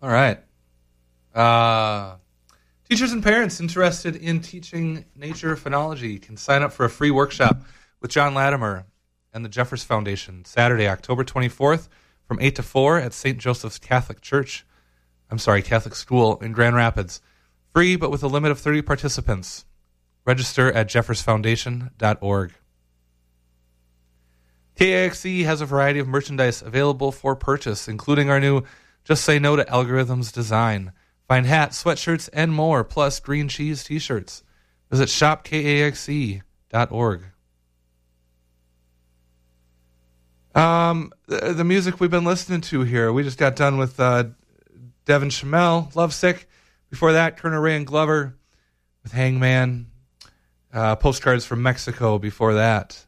All right. Teachers and parents interested in teaching nature phenology can sign up for a free workshop with John Latimer and the Jeffers Foundation Saturday, October 24th from 8 to 4 at St. Joseph's Catholic School in Grand Rapids. Free, but with a limit of 30 participants. Register at jeffersfoundation.org. KAXE has a variety of merchandise available for purchase, including our new Just Say No to Algorithms design. Find hats, sweatshirts, and more, plus green cheese t-shirts. Visit shopkaxe.org. The music we've been listening to here, we just got done with Devin Shamel, Lovesick. Before that, Kerner Ray and Glover with Hangman. Postcards from Mexico before that.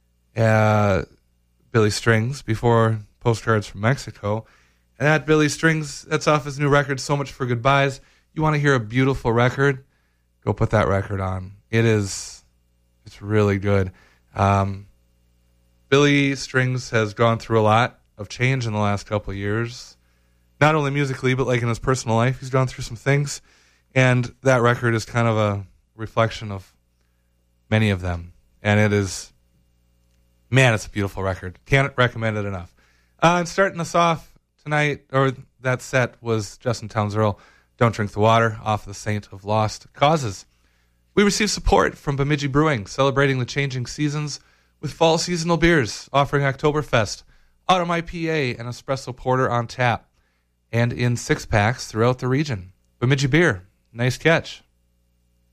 Billy Strings before Postcards from Mexico. And that Billy Strings, that's off his new record, So Much for Goodbyes. You want to hear a beautiful record? Go put that record on. It's really good. Billy Strings has gone through a lot of change in the last couple of years. Not only musically, but like in his personal life. He's gone through some things. And that record is kind of a reflection of many of them. And it's a beautiful record. Can't recommend it enough. And starting us off tonight, or that set, was Justin Townes Earle, Don't Drink the Water, off the Saint of Lost Causes. We received support from Bemidji Brewing, celebrating the changing seasons with fall seasonal beers, offering Oktoberfest, Autumn IPA, and Espresso Porter on tap, and in 6-packs throughout the region. Bemidji Beer, nice catch.